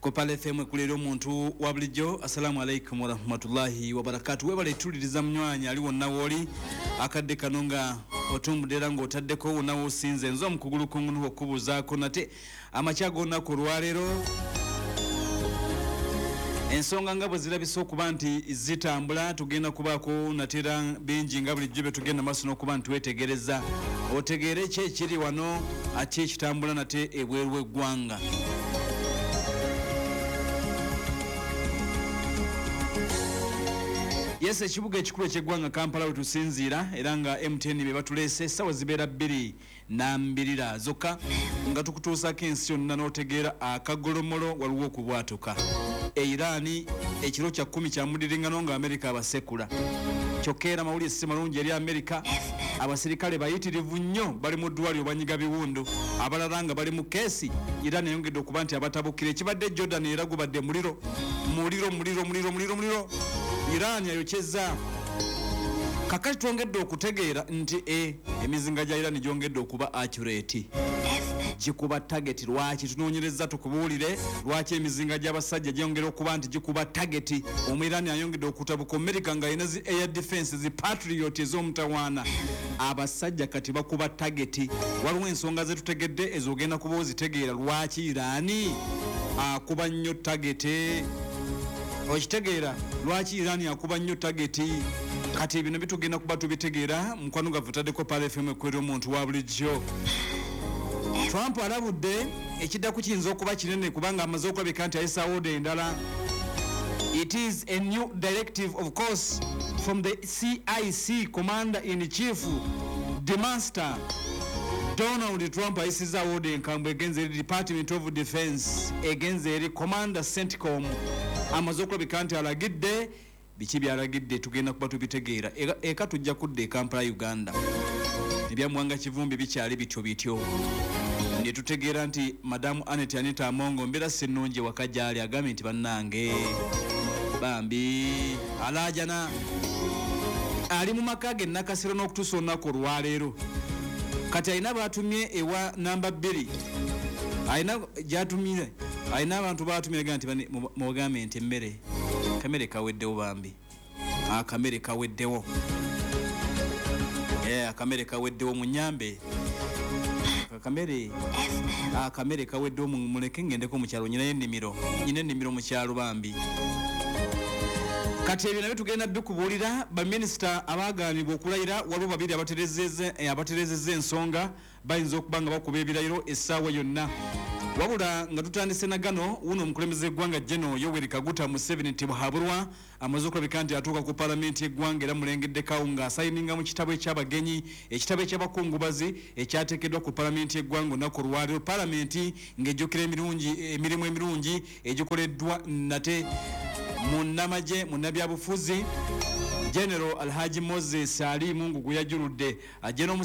Kopale FM kulero omuntu wa bulijjo. Assalamu alaikum wa rahmatullahi wa barakatuh. Webale tuliriza mnywanya ali wonna woli akadde kanonga otumbudera ngo otaddeko wonna wosinze nzo mukugulu kungunu okubuzaako nate amacyago nako lwalero ensonga ngabo zirabisa okuba nti zitambula tugenda kubaako natera bingi nga bulijjo be tugenda maaso n'okuba nti wetegereza otegeere ki ekiri wano ate ekitambula nate ebweru w'eggwanga. Yes, ekibuga ekikulu eky'eggwanga Kampala we tusinziira era nga MTN be batuleese essaawa zibeera 2:02 zokka nga tukutuusako ensi yonna n'otegeera akagolomolo waliwo okubwatuka. Irani ekiro kya 10 kya mudiringano nga Amerika abasekula. Kyokka era mawulire si malungi eri Amerika. Abasirikale bayitirivu nnyo bali mu ddwaliro banyiga biwundu abalala nga bali mu keesi. Irani yongedde okuba nti abatabukire ekibadde Jordan era gubadde muliro. Irani ayokyeza kakati twongedde okutegeera nti emizinga gya Irani gyongedde okuba accurate. Gikuba target lwaki tunoonyereza tukubuulire lwaki emizinga gy'abasajja gyongera okuba nti gikuba target. Omwirani ayongedde okutabuka America nga ayina zi air defense zi Patriot ez'omutawaana abasajja kati bakuba target. Waliwo ensonga ze tutegedde ezogenda kuba ozitegeera lwaki Irani akuba nnyo target. Okitegeera lwaki Irani akuba nnyo target kati bino bitugenda kuba tubitegeera mukwano gavutaddeko Pale FM kwero omuntu wa bulijjo. Trump alabudde ekiddaku kiyinza okuba kinene kubanga amaze okulabika nti ayisa order endala. It is a new directive of course from the CIC Commander-in-Chief the Master Donald Trump ayisiza order enkambwe egenze eri Department of Defense egenze eri Commander CENTCOM amaze okulabika nti alagidde biki byalagidde tugenda kuba tubitegeera eka tujja kudde e Kampala Uganda ebyamuwanga kivumbi bikyali bityo ne tutegeera nti Madamu Anita Amongo mbeera sennungi wakajali agambye nti bannange bambi alajana ali mu maka ge nakasiro n'okutuusa olunaku olwaleero kati ayina batumye ewa namba 2 ayina gyatumire ayina abantu batumire nti mugambe nti emmere kamere kaweddewo bambi akamere kaweddewo akamere kaweddewo munyambe akamere kaweddewo muleke ngendeko mu kyalo nyina ennimiro mu kyalo bambi. Kati ebyo nabyo tugenda bikubuulira baminisita abaaganibwa okulayira waliwo babiri abaterezezza ensonga bayinza okuba nga bakuba ebirayiro essaawa yonna. Wabula nga tutandise na gano uno omukulembeze eggwanga General Yoweri Kaguta Museveni Tibuhaburwa amaze okulabika nti atuuka ku palamenti y'eggwanga era mulengeddekawo nga asayininga mu kitabo eky'abagenyi ekitabo eky'abakungubazi ekyateekeddwa ku palamenti y'eggwanga olunaku olwaleero. Palamenti ng'ejjukira emirimu emirungi egikoleddwa nate munnamagye munnabyabufuzi General Alhaji Moses Ali Mungu gwe yajuludde